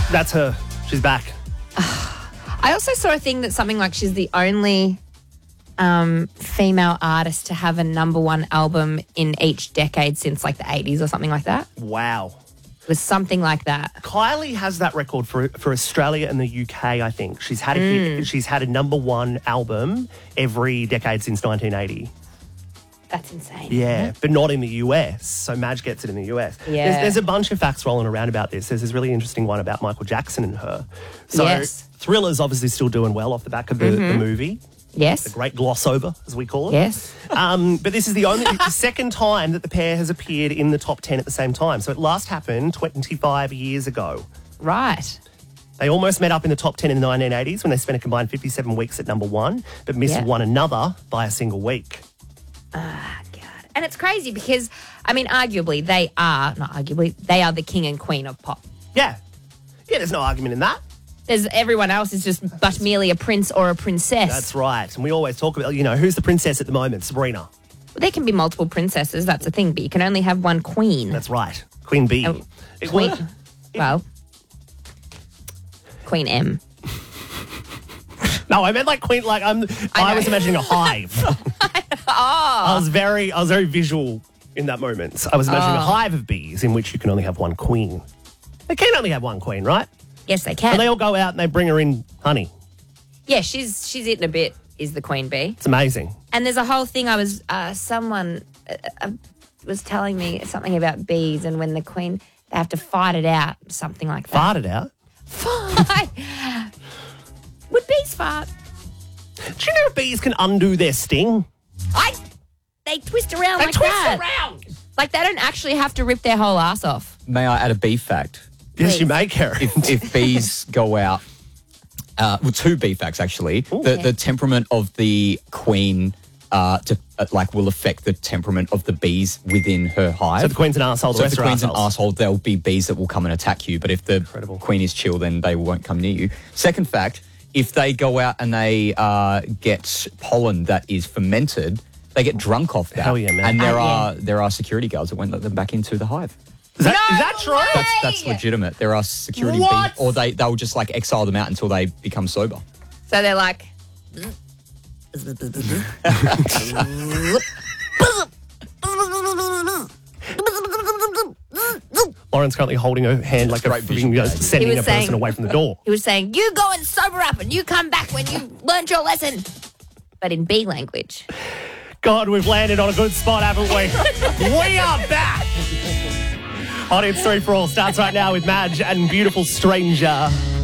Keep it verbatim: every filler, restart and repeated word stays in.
That's her. She's back. I also saw a thing that something like she's the only um, female artist to have a number one album in each decade since like the eighties or something like that. Wow. It was something like that. Kylie has that record for for Australia and the U K, I think. She's had a Mm. hit, she's had a number one album every decade since nineteen eighty. That's insane. Yeah, but not in the U S. So Madge gets it in the U S. Yeah. There's, there's a bunch of facts rolling around about this. There's this really interesting one about Michael Jackson and her. So Yes. Thriller's obviously still doing well off the back of the, Mhm. the movie. Yes. The great gloss over, as we call it. Yes. Um, but this is the only the second time that the pair has appeared in the top ten at the same time. So it last happened twenty-five years ago. Right. They almost met up in the top ten in the nineteen eighties when they spent a combined fifty-seven weeks at number one, but missed Yeah. one another by a single week. And it's crazy because, I mean, arguably they are, not arguably, they are the king and queen of pop. Yeah. Yeah, there's no argument in that. There's everyone else is just but merely a prince or a princess. That's right. And we always talk about, you know, who's the princess at the moment? Sabrina. Well, there can be multiple princesses, that's the thing, but you can only have one queen. That's right. Queen Bee. Oh, It queen, was- well, Queen M. No, I meant like Queen, like I'm, I, I was know. imagining a hive. I was very, I was very visual in that moment. I was imagining a Oh. hive of bees in which you can only have one queen. They can only have one queen, right? Yes, they can. And they all go out and they bring her in honey. yeah, she's she's eaten a bit, is the queen bee. It's amazing. And there's a whole thing. I was uh, someone uh, uh, was telling me something about bees, and when the queen they have to fight it out, something like that. Fart it out. Fight. Would bees fart? Do you know bees can undo their sting? I. They twist around They like twist that. around. Like they don't actually have to rip their whole ass off. May I add a bee fact? Yes, you Please. may, Karen. If, if bees go out, uh, well, two bee facts actually. the, Okay. the temperament of the queen, uh, to, uh, like, will affect the temperament of the bees within her hive. So the queen's an arsehole, the So if rest the are queen's an arseholes. asshole, there'll be bees that will come and attack you. But if the Incredible. queen is chill, then they won't come near you. Second fact: if they go out and they uh, get pollen that is fermented, they get drunk off that. Hell yeah, man. And there Oh, are there are security guards that won't let them back into the hive. Is that, No is that true? way! That's that's legitimate. There are security What? bees, or they they'll just like exile them out until they become sober. So they're like, Lauren's currently holding her hand like a Great freaking, you know, visual. sending He a was person saying- away from the door. he was saying, you go and sober up and you come back when you learned your lesson. But in bee language. God, we've landed on a good spot, haven't we? We are back. Audience three for all starts right now with Madge and Beautiful Stranger.